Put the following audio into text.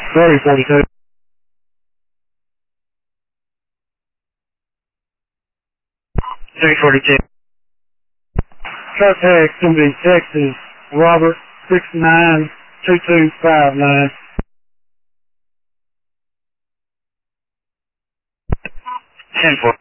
3042. Contact to be Texas, Robert 692259. 10-4.